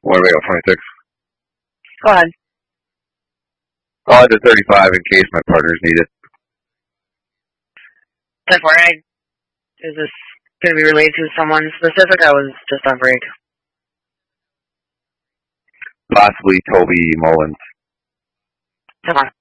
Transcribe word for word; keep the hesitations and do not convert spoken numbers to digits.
What do we got, twenty-six? Go ahead. I'll add the thirty-five in case my partners need it. ten four, I, is this going to be related to someone specific? I was just on break. Possibly Toby Mullins. Come on.